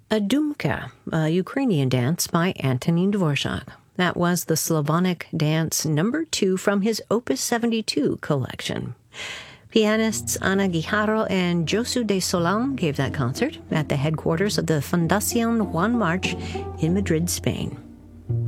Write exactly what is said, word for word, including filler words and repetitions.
A Dumka, a Ukrainian dance by Antonin Dvorak. That was the Slavonic dance number two from his Opus seventy-two collection. Pianists Ana Guijarro and Josu de Solán gave that concert at the headquarters of the Fundación Juan March in Madrid, Spain.